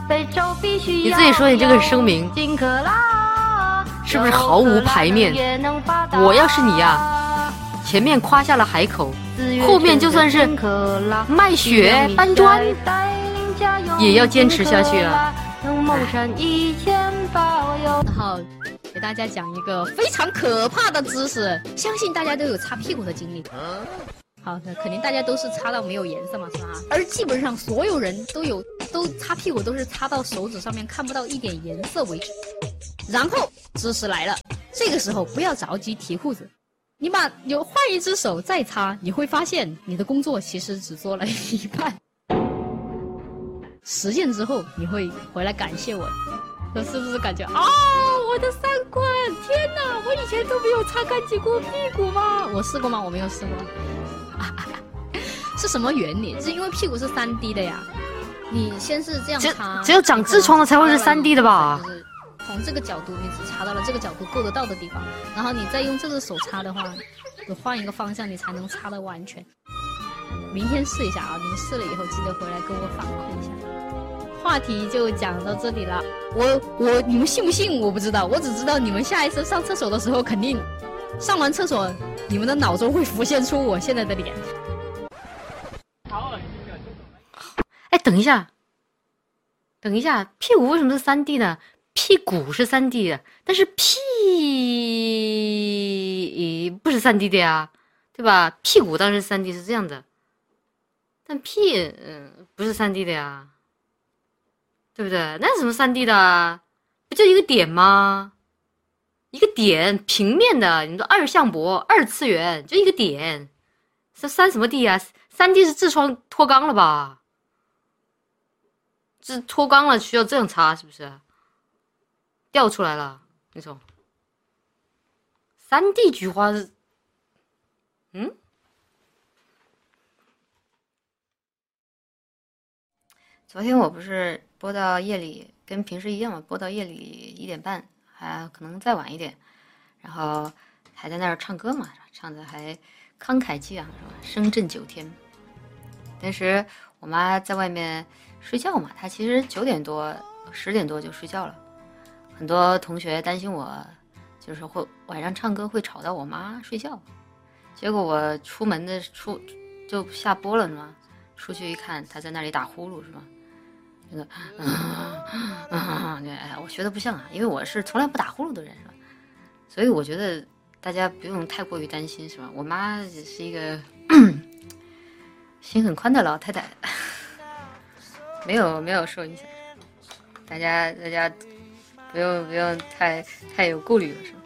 你自己说你这个声明是不是毫无排面？我要是你啊，前面夸下了海口，后面就算是卖血搬砖，也要坚持下去啊。 然后给大家讲一个非常可怕的知识，相信大家都有擦屁股的经历。好，那肯定大家都是擦到没有颜色嘛，是吧？而基本上所有人都擦屁股都是擦到手指上面看不到一点颜色为止。然后知识来了，这个时候不要着急提裤子，你换一只手再擦，你会发现你的工作其实只做了一半。实践之后你会回来感谢我，这是不是感觉啊、我的三观，天哪，我以前都没有擦干净过屁股吗？我试过吗？我没有试过。是什么原理？是因为屁股是3D 的呀，你先是这样擦， 只有长痔疮的才会是3D 的吧？ 就是从这个角度，你只擦到了这个角度够得到的地方，然后你再用这只手擦的话，你换一个方向，你才能擦得完全。明天试一下啊！你们试了以后记得回来跟我反馈一下。话题就讲到这里了，你们信不信我不知道，我只知道你们下一次上厕所的时候，肯定上完厕所，你们的脑中会浮现出我现在的脸。 哎，等一下，屁股为什么是3D 呢？屁股是3D 的，但是屁不是3D 的呀，对吧？屁股当然是3D 是这样的，但屁不是3D 的呀，对不对？那什么3D 的？不就一个点吗？一个点，平面的，你说二向箔、2次元，就一个点，是3什么 D 啊？3D 是痔疮脱肛了吧？这脱肛了需要这样擦，是不是？掉出来了那种。3D 菊花是，昨天我不是播到夜里，跟平时一样嘛，播到夜里1点半，还可能再晚一点，然后还在那儿唱歌嘛，唱的还慷慨激昂，是吧？声震9天。但是我妈在外面睡觉嘛，她其实9点多、10点多就睡觉了。很多同学担心我，就是会晚上唱歌会吵到我妈睡觉。结果我出门就下播了嘛，出去一看，她在那里打呼噜，是吧？那个我学的不像啊，因为我是从来不打呼噜的人，是吧？所以我觉得大家不用太过于担心，是吧？我妈也是一个心很宽的老太太，没有受影响。大家不用太有顾虑了，是吧？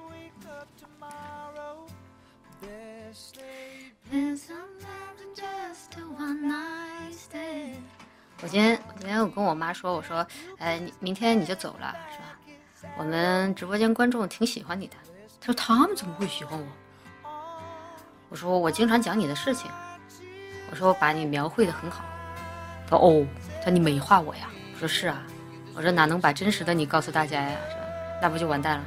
我今天我跟我妈说，我说，明天你就走了，是吧？我们直播间观众挺喜欢你的。她说他们怎么会喜欢我？我说我经常讲你的事情，我说我把你描绘得很好。她说哦，她说你美化我呀？我说是啊，我说哪能把真实的你告诉大家呀？是吧？那不就完蛋了？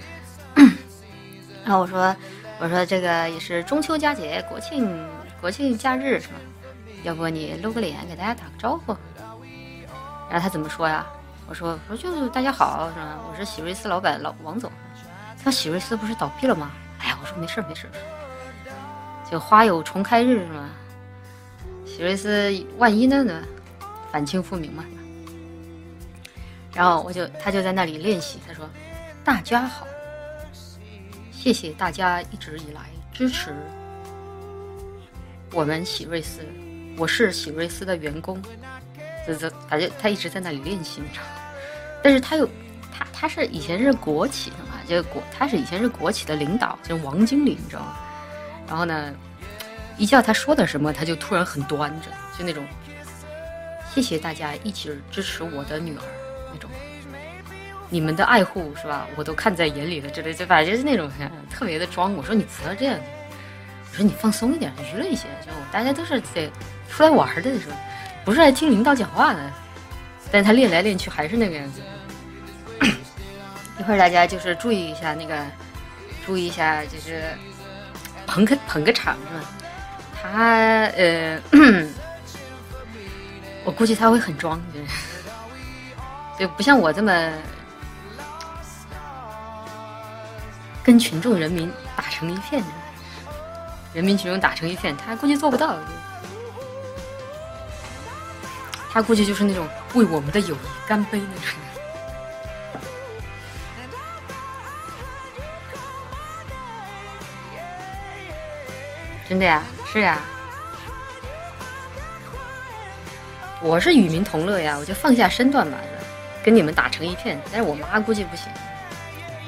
然后我说这个也是中秋佳节，国庆假日是吧？要不你露个脸给大家打个招呼？然后他怎么说呀？我说就是大家好是吧？我是喜瑞斯老板王总。他说喜瑞斯不是倒闭了吗？哎呀，我说没事。就花有重开日是吗？喜瑞斯万一呢？反清复明嘛。然后他就在那里练习，他说大家好，谢谢大家一直以来支持我们喜瑞斯，我是喜瑞斯的员工。他一直在那里练习，你知道吗？但是他是以前是国企的嘛，他是以前是国企的领导，就是王经理，你知道吗？然后呢，一叫他说点什么，他就突然很端着，就那种谢谢大家一起支持我的女儿那种，你们的爱护是吧？我都看在眼里了，就反正就是那种特别的装。我说你不要这样，我说你放松一点，娱乐一些，就大家都是得出来玩的，是吧？不是来听领导讲话的。但是他练来练去还是那个样子。一会儿大家就是注意一下，就是捧个场是吧？他我估计他会很装，就是就不像我这么跟群众人民打成一片的，人民群众打成一片，他估计做不到。他估计就是那种为我们的友谊干杯那种。真的呀，是呀，我是与民同乐呀，我就放下身段嘛，跟你们打成一片。但是我妈估计不行。